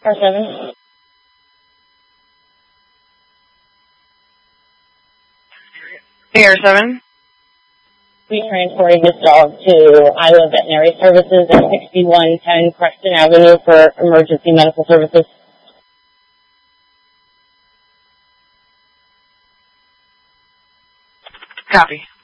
R7. AR7. We transported this dog to Iowa Veterinary Services at 6110 Preston Avenue for emergency medical services. Copy.